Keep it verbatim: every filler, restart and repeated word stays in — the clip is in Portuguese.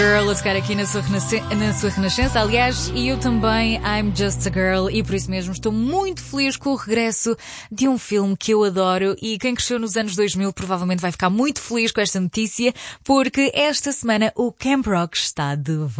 Girl a tocar aqui na sua, na sua renascença, aliás, e eu também, I'm Just a Girl, e por isso mesmo estou muito feliz com o regresso de um filme que eu adoro, e quem cresceu nos anos dois mil provavelmente vai ficar muito feliz com esta notícia, porque esta semana o Camp Rock está de volta.